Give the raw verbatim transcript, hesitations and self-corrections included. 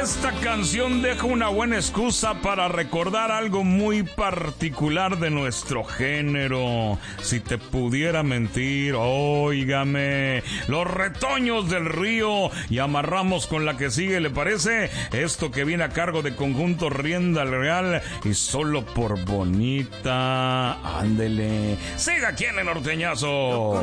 Esta canción deja una buena excusa para recordar algo muy particular de nuestro género. Si te pudiera mentir, óigame, Los Retoños del Río. Y amarramos con la que sigue, ¿le parece? Esto que viene a cargo de Conjunto Rienda Real y Solo por Bonita. Ándele. Siga aquí en el norteñazo.